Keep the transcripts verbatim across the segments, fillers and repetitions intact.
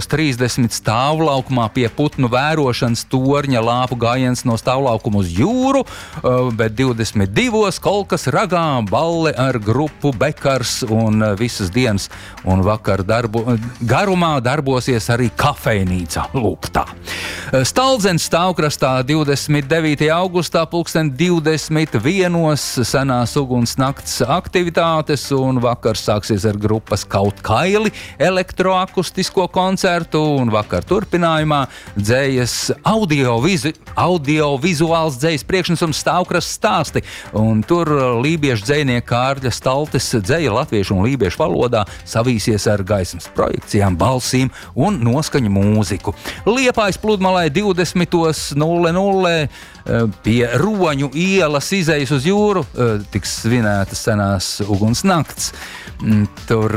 trīsdesmit stāvlaukumā pie putnu vērošanas torņa lāpu gājiens no stāvlaukuma uz jūru, bet divdesmit divos kolkas ragā balle ar grupu Bekars un visas dienas un vakar darbu, garumā darbosies arī kafejnīca. Lūk tā. Staldzens stāvkrastā divdesmit devītajā augustā pulksten divdesmit vienos senās uguns nakts aktivitātes un vakar sāksies ar grupas Kaut kaili elektroakustisko koncertu un vakar turpinājumā dzējas audiovizu, audiovizuāls dzējas priekšnesums Stāvkrasts stāsti un tur lībiešu dzējnieka Kārļa Staltes dzēja latviešu un lībiešu valodā savīsies ar gaismas projekcijām, balsīm un noskaņu mūziku. Liepājas pludmalē divdesmit nulle nulle pie Roņu ielas izejas uz jūru tiks svinētas senās uguns nakts. Tur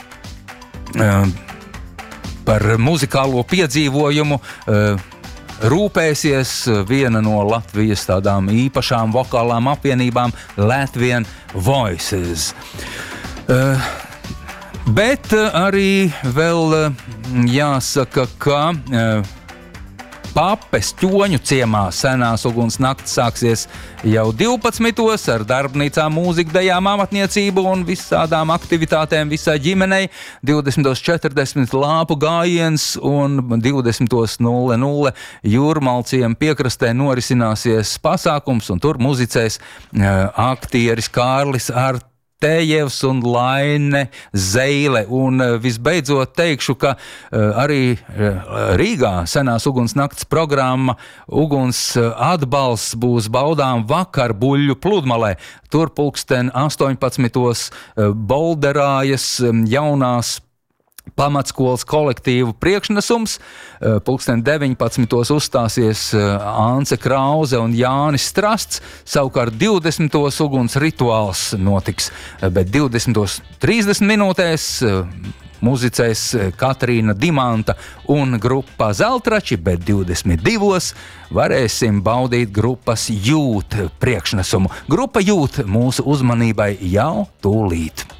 par muzikālo piedzīvojumu rūpēsies viena no Latvijas tādām īpašām vokālām apvienībām Latvian Voices. Bet arī vēl jāsaka, ka Papes ķoņu ciemā senās uguns nakts sāksies jau divpadsmitos ar darbnīcām, mūziku, dejām, amatniecību un visādām aktivitātēm visai ģimenei. divdesmit četrdesmit lāpu gājiens un divdesmit nulle nulle Jūrmalciem piekrastē norisināsies pasākums un tur muzicēs aktieris Kārlis Art Tējevs un Laine Zeile. Un visbeidzot teikšu, ka uh, arī uh, Rīgā senās uguns nakts programma Uguns atbalsts būs baudām vakar Buļļu pludmalē. Tur pulksten astoņpadsmitos uh, bolderājas um, jaunās pamatskolas kolektīvu priekšnesums. Pulksten deviņpadsmitos uzstāsies Ance Krauze un Jānis Strasts. Savukārt divdesmitos uguns rituāls notiks, bet divdesmit trīsdesmit minūtēs muzicēs Katrīna Dimanta un grupa Zeltrači, bet divdesmit divos varēsim baudīt grupas Jūt priekšnesumu. Grupa Jūt mūsu uzmanībai jau tūlīt.